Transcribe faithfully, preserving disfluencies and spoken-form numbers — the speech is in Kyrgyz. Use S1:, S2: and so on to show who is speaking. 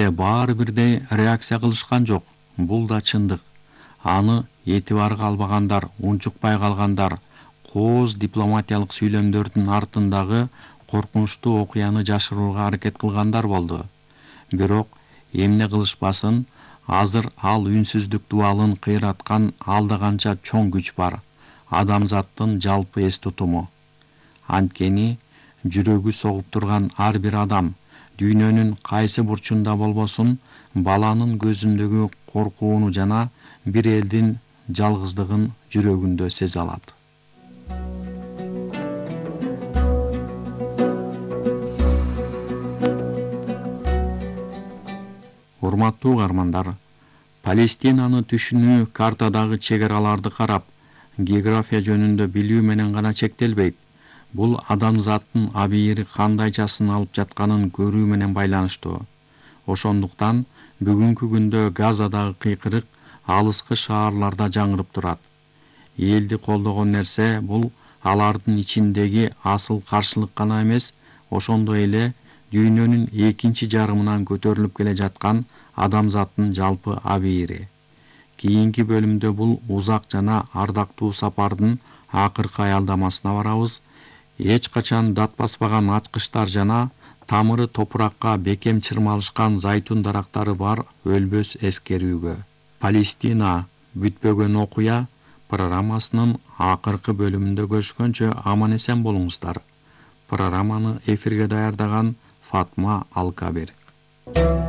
S1: эле баары бирдей реакция кылышкан жок. Бул да чындык. Аны этибарга албагандар, унчукпай калгандар кооз дипломатиялык сүйлөмдөрдүн артындагы коркунучтуу окуяны жашырууга аракет кылгандар болду. Бирок эмне кылышпасын, азыр ал үнсүздүк дубалын кыйраткан алда канча чоң күч бар. Адамзаттын жалпы эс тутуму. Анткени жүрөгү согуп турган ар бир адам, дүйнөнүн кайсы бурчунда болбосун, баланын көзүндөгү коркууну жана бир элдин жалгыздыгын жүрөгүндө сезе алат. Урматтуу угармандар, Палестинаны түшүнүү картадагы чегараларды карап, география жөнүндө билүү менен гана чектелбейт. Бул адамзаттын абийири кандайчасын алып жатканын көрүү менен байланыштуу. Ошондуктан бүгүнкү күндө Газадагы кыйкырык алыскы шаарларда жаңырып турат. Элди колдогон нерсе бул алардын ичиндеги асыл каршылык гана эмес, ошондой эле дүйнөнүн экинчи жарымынан көтөрүлүп келе жаткан адамзаттын жалпы абийири. Кийинки бөлүмдө бул узак жана ардактуу сапардын акыркы аялдамасына барабыз. Эч качан дат баспаган ачкычтар жана тамыры топуракка бекем чырмалышкан зайтун дарактары бар өлбөс эскерүүгө. Палестина бүтпөгөн окуя программасынын акыркы бөлүмүндө көрүшкөнчө аман эсен болуңуздар. Программаны эфирге даярдаган Фатма Алкабир.